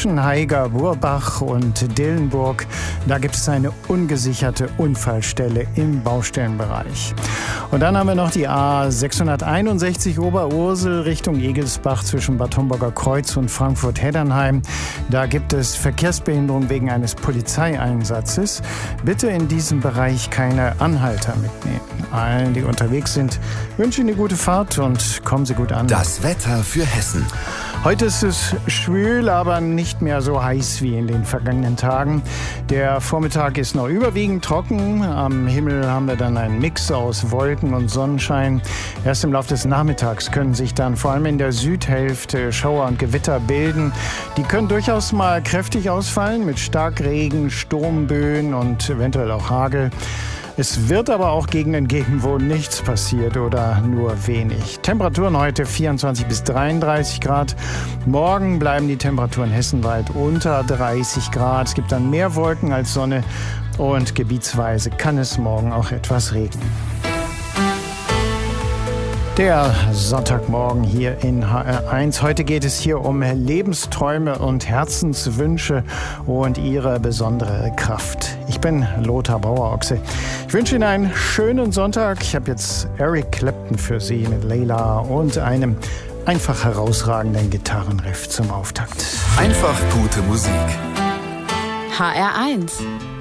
zwischen Haiger-Burbach und Dillenburg. Da gibt es eine ungesicherte Unfallstelle im Baustellenbereich. Und dann haben wir noch die A661 Oberursel Richtung Egelsbach zwischen Bad Homburger Kreuz und Frankfurt-Heddernheim. Da gibt es Verkehrsbehinderung wegen eines Polizeieinsatzes. Bitte in diesem Bereich keine Anhalter mitnehmen. Allen, die unterwegs sind, wünsche Ihnen eine gute Fahrt und kommen Sie gut an. Das Wetter für Hessen. Heute ist es schwül, aber nicht mehr so heiß wie in den vergangenen Tagen. Der Vormittag ist noch überwiegend trocken. Am Himmel haben wir dann einen Mix aus Wolken und Sonnenschein. Erst im Laufe des Nachmittags können sich dann vor allem in der Südhälfte Schauer und Gewitter bilden. Die können durchaus mal kräftig ausfallen mit Starkregen, Sturmböen und eventuell auch Hagel. Es wird aber auch Gegenden geben, wo nichts passiert oder nur wenig. Temperaturen heute 24 bis 33 Grad. Morgen bleiben die Temperaturen hessenweit unter 30 Grad. Es gibt dann mehr Wolken als Sonne und gebietsweise kann es morgen auch etwas regnen. Der Sonntagmorgen hier in HR1. Heute geht es hier um Lebensträume und Herzenswünsche und ihre besondere Kraft. Ich bin Lothar Bauer-Ochse. Ich wünsche Ihnen einen schönen Sonntag. Ich habe jetzt Eric Clapton für Sie mit Layla und einem einfach herausragenden Gitarrenriff zum Auftakt. Einfach gute Musik. HR1